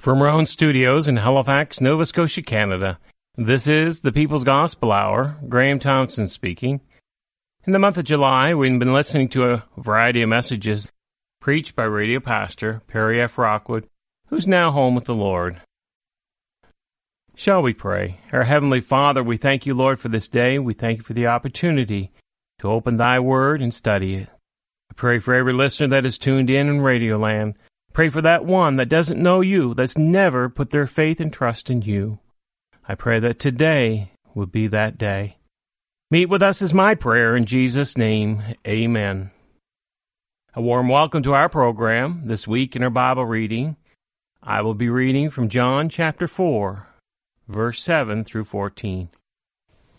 From our own studios in Halifax, Nova Scotia, Canada, this is the People's Gospel Hour. Graham Thompson speaking. In the month of July, we've been listening to a variety of messages preached by radio pastor Perry F. Rockwood, who's now home with the Lord. Shall we pray? Our Heavenly Father, we thank you, Lord, for this day. We thank you for the opportunity to open thy word and study it. I pray for every listener that is tuned in Radio Land. Pray for that one that doesn't know you, that's never put their faith and trust in you. I pray that today would be that day. Meet with us is my prayer in Jesus' name. Amen. A warm welcome to our program. This week in our Bible reading, I will be reading from John chapter 4, verse 7 through 14.